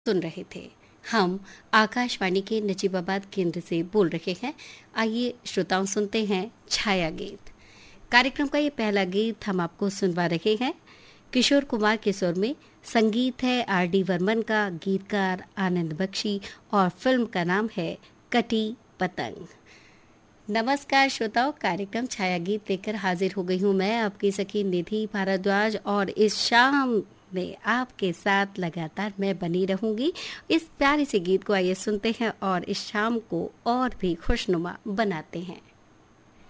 सुन रहे थे। हम आकाशवाणी के नजीबाबाद केंद्र से बोल रहे हैं। आइए श्रोताओं सुनते हैं छाया गीत। कार्यक्रम का ये पहला गीत हम आपको सुनवा रहे हैं किशोर कुमार के स्वर में। संगीत है आर.डी. बर्मन का, गीतकार आनंद बख्शी और फिल्म का नाम है कटी पतंग। नमस्कार श्रोताओं, कार्यक्रम छाया गीत लेकर हाजिर हो गई हूँ मैं आपकी सखी निधि भारद्वाज और इस शाम में आपके साथ लगातार मैं बनी रहूंगी। इस प्यारे से गीत को आइए सुनते हैं और इस शाम को और भी खुशनुमा बनाते हैं।